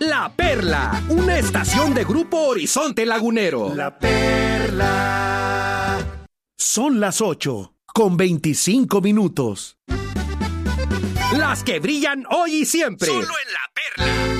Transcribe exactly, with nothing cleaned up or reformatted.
La Perla, una estación de Grupo Horizonte Lagunero. La Perla. Son las ocho, con veinticinco minutos. Las que brillan hoy y siempre. Solo en La Perla.